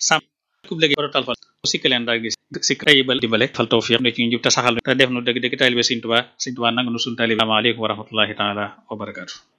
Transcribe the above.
sàmm kub léegi borotal fa sikka leen daal gis sikk ayibal dimbale fal tawfiq ne ci njub te saxal te def nu dëgg dëgg taalibe Sëriñ Tuubaa nangu nu sunu taalibe. Asalaamaaleykum wa rahmatullahi taala wa barakaatu.